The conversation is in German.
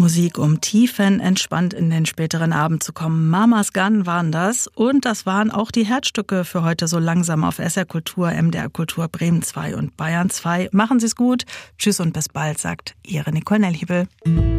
Musik, um tiefenentspannt in den späteren Abend zu kommen. Mamas Gun waren das. Und das waren auch die Herzstücke für heute so langsam auf SR Kultur, MDR Kultur, Bremen 2 und Bayern 2. Machen Sie es gut. Tschüss und bis bald, sagt Ihre Nicole Nelhibel.